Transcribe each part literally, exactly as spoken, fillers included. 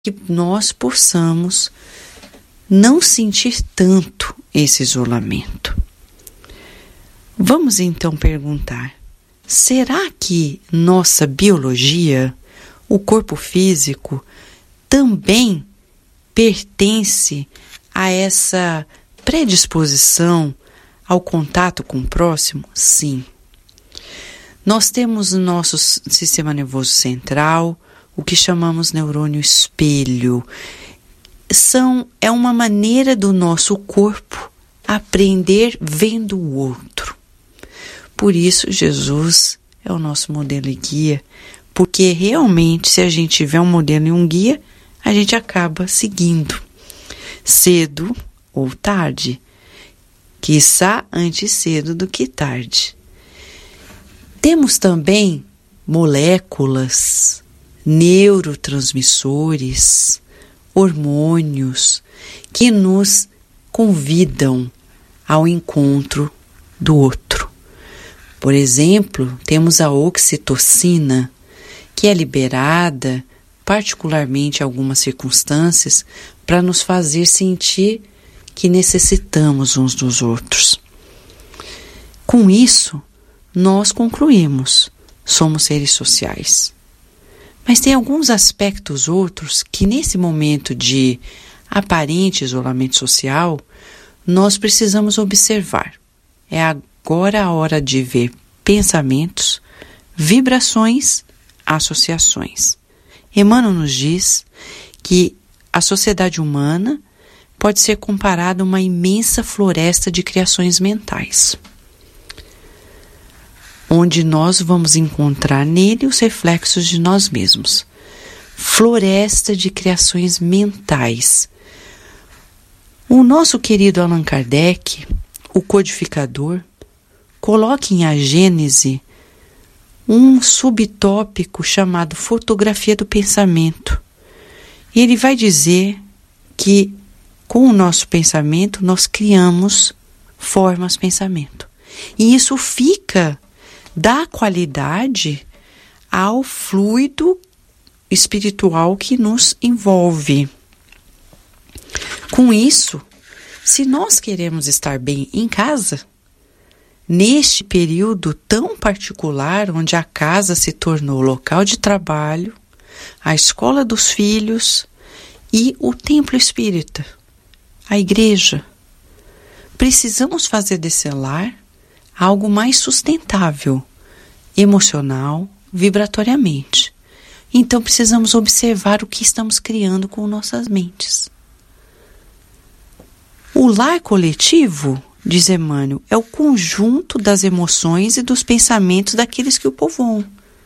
que nós possamos não sentir tanto esse isolamento. Vamos então perguntar: será que nossa biologia, o corpo físico, também pertence a essa predisposição ao contato com o próximo? Sim. Nós temos no nosso sistema nervoso central o que chamamos neurônio espelho. São, é uma maneira do nosso corpo aprender vendo o outro. Por isso, Jesus é o nosso modelo e guia, porque realmente, se a gente tiver um modelo e um guia, a gente acaba seguindo, cedo ou tarde, quiçá antes cedo do que tarde. Temos também moléculas, neurotransmissores, hormônios que nos convidam ao encontro do outro. Por exemplo, temos a oxitocina, que é liberada, particularmente em algumas circunstâncias, para nos fazer sentir que necessitamos uns dos outros. Com isso, nós concluímos: somos seres sociais. Mas tem alguns aspectos outros que, nesse momento de aparente isolamento social, nós precisamos observar. É agora a hora de ver pensamentos, vibrações, associações. Emmanuel nos diz que a sociedade humana pode ser comparada a uma imensa floresta de criações mentais, onde nós vamos encontrar nele os reflexos de nós mesmos. Floresta de criações mentais. O nosso querido Allan Kardec, o codificador, coloca em A Gênese um subtópico chamado fotografia do pensamento. E ele vai dizer que com o nosso pensamento nós criamos formas pensamento. E isso fica, dá qualidade ao fluido espiritual que nos envolve. Com isso, se nós queremos estar bem em casa, neste período tão particular onde a casa se tornou o local de trabalho, a escola dos filhos e o templo espírita, a igreja, precisamos fazer desse lar algo mais sustentável, emocional, vibratoriamente. Então precisamos observar o que estamos criando com nossas mentes. O lar coletivo, diz Emmanuel, é o conjunto das emoções e dos pensamentos daqueles que o povoam.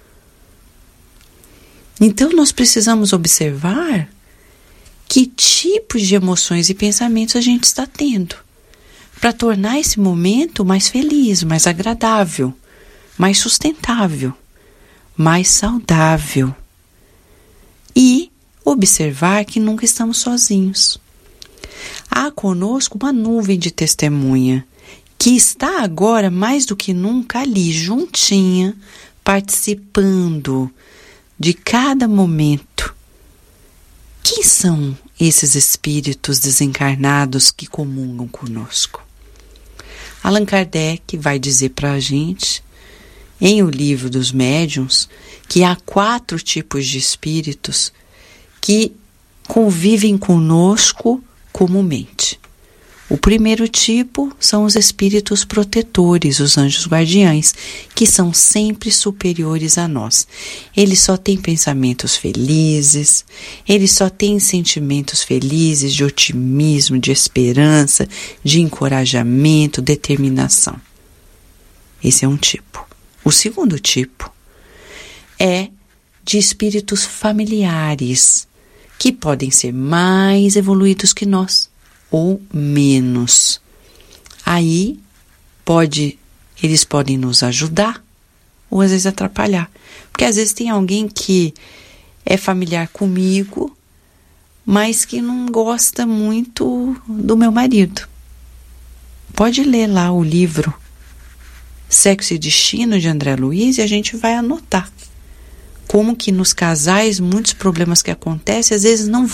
Então nós precisamos observar que tipos de emoções e pensamentos a gente está tendo, para tornar esse momento mais feliz, mais agradável, mais sustentável, mais saudável. E observar que nunca estamos sozinhos. Há conosco uma nuvem de testemunha que está agora mais do que nunca ali, juntinha, participando de cada momento. Quem são esses espíritos desencarnados que comungam conosco? Allan Kardec vai dizer para a gente, em O Livro dos Médiuns, que há quatro tipos de espíritos que convivem conosco comumente. O primeiro tipo são os espíritos protetores, os anjos guardiães, que são sempre superiores a nós. Eles só têm pensamentos felizes, eles só têm sentimentos felizes de otimismo, de esperança, de encorajamento, determinação. Esse é um tipo. O segundo tipo é de espíritos familiares, que podem ser mais evoluídos que nós ou menos. Aí pode, eles podem nos ajudar ou às vezes atrapalhar. Porque às vezes tem alguém que é familiar comigo, mas que não gosta muito do meu marido. Pode ler lá o livro Sexo e Destino, de André Luiz, e a gente vai anotar como que nos casais muitos problemas que acontecem às vezes não